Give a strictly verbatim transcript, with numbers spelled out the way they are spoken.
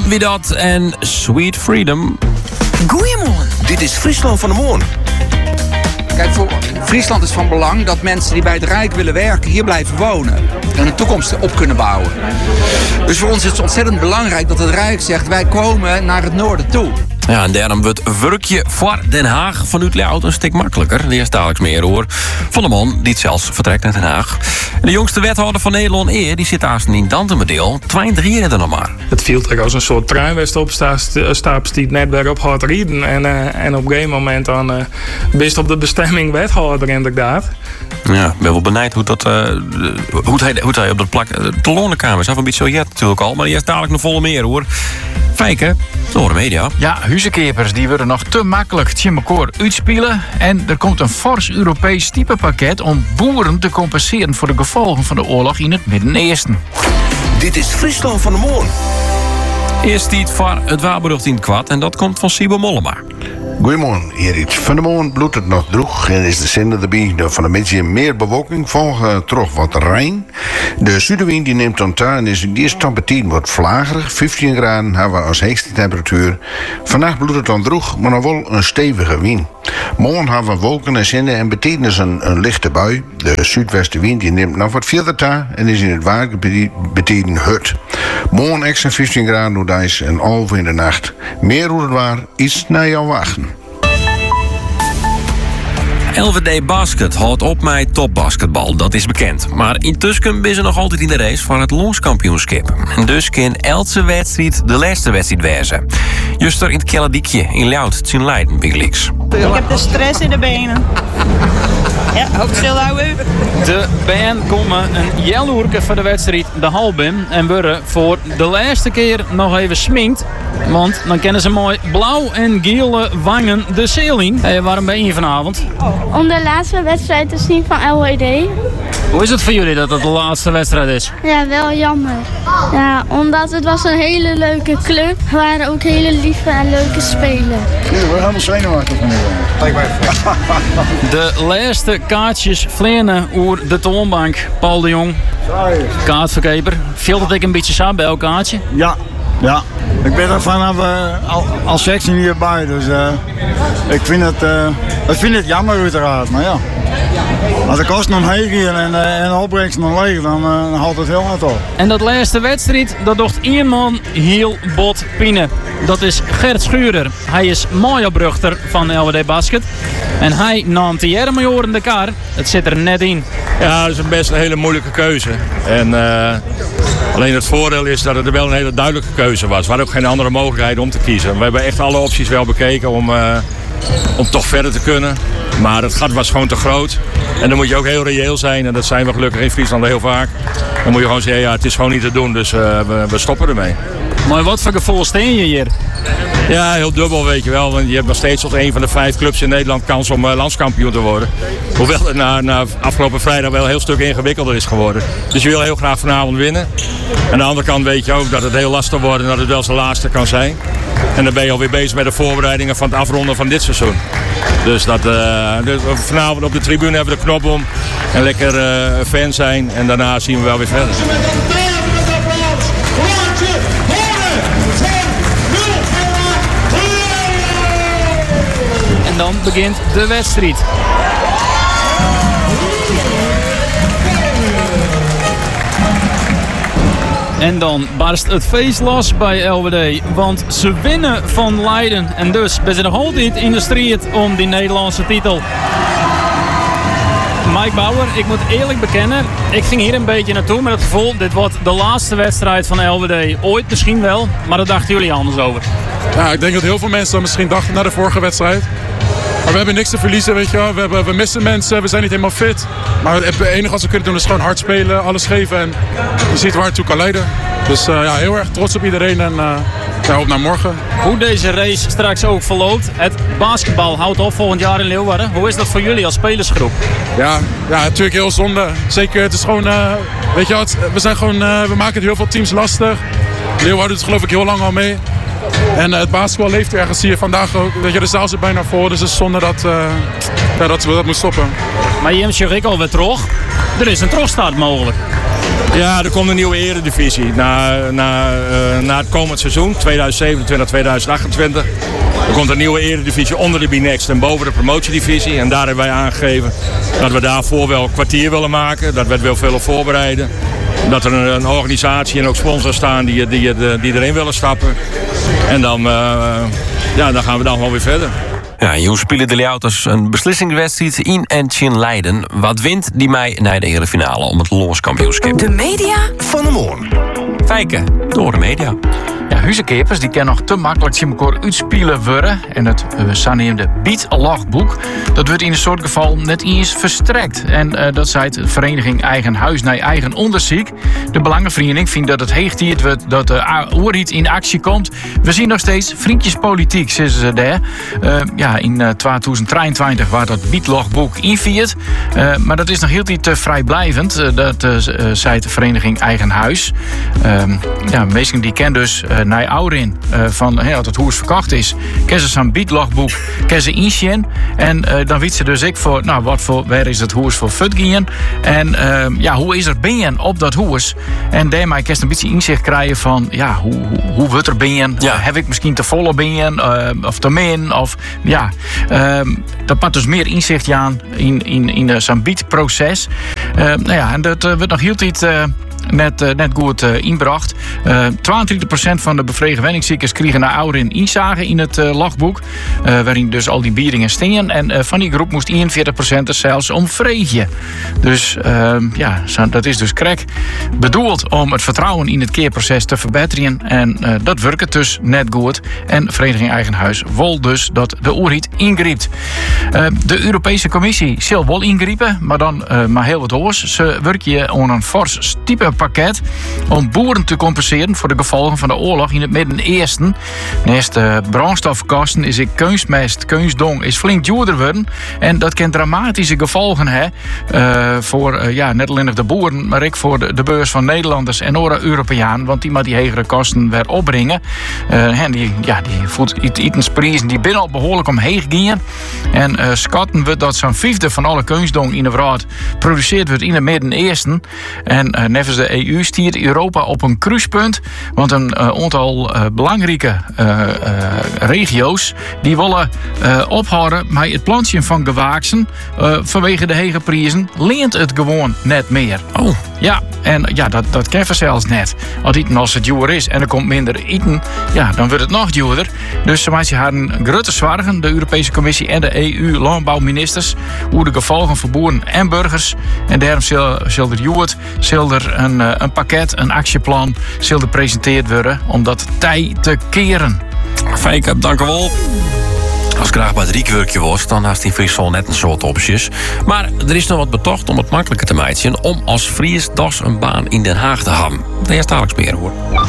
wie dat en Sweet Freedom. Goeiemorgen. Dit is Friesland van de Moon. Kijk, voor Friesland is van belang dat mensen die bij het Rijk willen werken hier blijven wonen. En een toekomst op kunnen bouwen. Dus voor ons is het ontzettend belangrijk dat het Rijk zegt, wij komen naar het noorden toe. Ja, en daarom wordt werkje voor Den Haag vanuit Leeuwarden een stuk makkelijker. Die is dagelijks meer hoor. Van de man die het zelfs vertrekt naar Den Haag. En de jongste wethouder van Nederland Eer, die zit daar in Dantemedeel. tweeëntwintig jaar er nog maar. Het viel er als een soort treinwest op, staat die net weer op gaat rijden. En, uh, en op een gegeven moment dan uh, best op de bestemming wethouder inderdaad. Ja, ik ben wel benijd hoe dat uh, hoe hij, hoe hij op dat plak uh, de lonenkamer is. Een beetje zo jet natuurlijk al, maar die is dadelijk nog volle meer hoor. Fijke, door de media. Ja, huizenkeepers die worden nog te makkelijk tjimmekoor uitspelen. En er komt een fors Europees typepakket om boeren te compenseren voor de gevolgen van de oorlog in het Midden-Oosten. Dit is Friesland van de Moon. Eerst iets voor het waarberucht in het kwad en dat komt van Sibo Mollema. Goedemorgen, Erik. Van de morgen bloedt het nog droeg en is de zender erbij van een beetje meer bewolking volgen terug wat Rijn. De zuidenwind die neemt dan aan en is in de eerste temperatuur wat vlagerig. vijftien graden hebben we als hoogste temperatuur. Vandaag bloedt het dan droeg, maar nog wel een stevige wind. Morgen hebben we wolken en zinnen en betekent een, een lichte bui. De zuidwestenwind die neemt nog wat verder aan en is in het watergebied betekent hut. Morgen extra vijftien graden door ijs en over in de nacht. Meer hoe het waar, iets naar jouw wachten. L V D Basket houdt op met topbasketbal, dat is bekend. Maar intussen is ze nog altijd in de race van het landskampioenschap. En dus kan elke wedstrijd de laatste wedstrijd wezen. Juster in het Kelladiekje in Ljout, het zien Leiden, Big Leagues. Ik heb de stress in de benen. Ja, hoofd stil houden. De band komen een jelloerke voor de wedstrijd de hal in en worden voor de laatste keer nog even sminkt. Want dan kennen ze mooi blauw en gele wangen de zeeling. Hey, waarom ben je vanavond? Om de laatste wedstrijd te zien van L W D. Hoe is het voor jullie dat het de laatste wedstrijd is? Ja, wel jammer. Ja, omdat het was een hele leuke club. Er waren ook hele lieve en leuke spelers. Ja, we gaan helemaal zenuwachtig van De laatste kaartjes vleenen over de toonbank. Paul de Jong, kaartverkeper. Viel dat ik een beetje samen bij elk kaartje? Ja, ja. Ik ben er vanaf uh, al, als sectie hierbij, dus uh, ik vind het, uh, ik vind het jammer uiteraard, maar ja. Als de kosten nog heeg en, uh, en de opbrengst nog leeg, dan, uh, dan houdt het heel hard op. En dat laatste wedstrijd, dat docht één man heel bot pinnen. Dat is Gert Schuurder. Hij is mooiopruchter van L W D Basket. En hij nam de Jermejoren de kar. Het zit er net in. Ja, dat is een best een hele moeilijke keuze. En uh, alleen het voordeel is dat het wel een hele duidelijke keuze was. Er waren ook geen andere mogelijkheden om te kiezen. We hebben echt alle opties wel bekeken om, uh, om toch verder te kunnen. Maar het gat was gewoon te groot. En dan moet je ook heel reëel zijn. En dat zijn we gelukkig in Friesland heel vaak. Dan moet je gewoon zeggen, ja, het is gewoon niet te doen. Dus uh, we, we stoppen ermee. Maar wat voor gevoel steen je hier? Ja, heel dubbel weet je wel. Want je hebt nog steeds tot een van de vijf clubs in Nederland kans om uh, landskampioen te worden. Hoewel het na, na afgelopen vrijdag wel een heel stuk ingewikkelder is geworden. Dus je wil heel graag vanavond winnen. Aan de andere kant weet je ook dat het heel lastig wordt en dat het wel zijn laatste kan zijn. En dan ben je alweer bezig met de voorbereidingen van het afronden van dit seizoen. Dus, dat, uh, dus vanavond op de tribune hebben we de knop om en lekker uh, fan zijn. En daarna zien we wel weer verder. En dan begint de wedstrijd. En dan barst het feest los bij L W D, want ze winnen van Leiden. En dus zijn ze nog altijd in de strijd om die Nederlandse titel. Mike Bauer, ik moet eerlijk bekennen, ik ging hier een beetje naartoe met het gevoel, dit wordt de laatste wedstrijd van L W D. Ooit misschien wel, maar daar dachten jullie anders over. Ja, ik denk dat heel veel mensen dan misschien dachten na de vorige wedstrijd. Maar we hebben niks te verliezen, weet je wel. We, hebben, we missen mensen, we zijn niet helemaal fit. Maar het enige wat we kunnen doen is gewoon hard spelen, alles geven. En je ziet waar het toe kan leiden. Dus uh, ja, heel erg trots op iedereen en uh, ja, op naar morgen. Hoe deze race straks ook verloopt. Het basketbal houdt op volgend jaar in Leeuwarden. Hoe is dat voor jullie als spelersgroep? Ja, ja natuurlijk heel zonde. Zeker, het is gewoon, uh, weet je wat, we zijn gewoon, uh, we maken het heel veel teams lastig. Leeuwarden doet het geloof ik heel lang al mee. En uh, het basketbal leeft ergens, zie je vandaag ook. Weet je, de zaal zit bijna vol, dus het is zonde dat, uh, ja, dat we dat moeten stoppen. Maar je hebt je al weer terug. Er is een terugstart mogelijk. Ja, er komt een nieuwe eredivisie na, na, uh, na het komend seizoen, tweeduizend zevenentwintig tweeduizend achtentwintig. Er komt een nieuwe eredivisie onder de B-Next en boven de promotiedivisie. En daar hebben wij aangegeven dat we daarvoor wel een kwartier willen maken. Dat we het wel veel op voorbereiden. Dat er een, een organisatie en ook sponsors staan die, die, die, die erin willen stappen. En dan, uh, ja, dan gaan we dan wel weer verder. Ja, hier spelen de Leeuwers een beslissingswedstrijd in en in Leiden. Wat wint die mei naar de hele finale om het Lonskampioenschap? De media van de morgen. Fijke door de media. Ja, huizenkeepers die kunnen nog te makkelijk zien elkaar uitspelen worden. En het uh, zogenaamde biedlogboek, dat wordt in een soort geval net eens verstrekt. En uh, dat zei de vereniging Eigen Huis naar Eigen Onderzoek. De Belangenvereniging vindt dat het heegtijd wordt dat de oorhiet in actie komt. We zien nog steeds vriendjespolitiek, zeggen ze daar. Uh, ja, in uh, tweeduizend drieëntwintig waar dat biedlogboek inviert. Uh, maar dat is nog heel niet uh, vrijblijvend. Uh, dat uh, zei de vereniging Eigen Huis. Uh, ja, meesten die kennen dus uh, naar Aurin uh, van hey, als het huis verkocht is, kennen ze zo'n biedlogboek, kennen ze inzien. En uh, dan weet ze dus ik voor, nou wat voor, waar is het huis voor futgien? En uh, ja, hoe is er binnen op dat huis? En daarmee kan je een beetje inzicht krijgen van, ja, hoe, hoe, hoe wordt er binnen? Ja. Uh, heb ik misschien te volle binnen? Uh, of te min? Of ja, uh, dat pakt dus meer inzicht aan in, in, in uh, zo'n biedproces. Uh, nou ja, en dat uh, wordt nog heel tijd uh, Net, uh, net goed uh, inbracht. Uh, tweeëntwintig procent van de bevregen wenningsziekers kregen naar Aurin inzage in het uh, logboek. Uh, waarin dus al die biedingen stingen. En uh, van die groep moest eenenveertig procent er zelfs om vreetje. Dus uh, ja, dat is dus krek bedoeld om het vertrouwen in het keerproces te verbeteren. En uh, dat werkt dus net goed. En Vereniging Eigen Huis wil dus dat de oorhiet ingrijpt. Uh, de Europese Commissie zal wel ingrijpen, maar dan uh, maar heel wat hoors. Ze werken aan een fors type pakket om boeren te compenseren voor de gevolgen van de oorlog in het Midden-Oosten. Naast de brandstofkosten is ik kunstmest, kunstdong is flink duurder worden. En dat kan dramatische gevolgen hebben uh, voor uh, ja, net alleen de boeren, maar ook voor de, de beurs van Nederlanders en andere Europeanen, want die maar die hegere kosten weer opbrengen. Uh, en die, ja, die voedselprijzen die binnen al behoorlijk omheen gingen. En uh, schatten we dat zo'n vijfde van alle kunstdong in de wereld geproduceerd wordt in het Midden-Oosten. En uh, nevens de E U stiert Europa op een kruispunt. Want een uh, aantal uh, belangrijke uh, uh, regio's die willen uh, ophouden met het plantje van gewaaksen. Uh, vanwege de hege prijzen leent het gewoon net meer. Oh. Ja, en ja, dat, dat kennen we zelfs net. Als eten als het duur is en er komt minder eten, ja, dan wordt het nog duurder. Dus ze maken haar grote zorgen, de Europese Commissie en de E U-landbouwministers, hoe de gevolgen voor boeren en burgers. En daarom zal, zal er juurt, zal er een, een pakket, een actieplan, zal er gepresenteerd worden om dat tij te keren. Fijke, dank u wel. Als ik graag bij het riekwerkje was, dan had in Friesland net een soort opties. Maar er is nog wat betocht om het makkelijker te maken om als Fries das een baan in Den Haag te hebben. Daar is dadelijk meer hoor.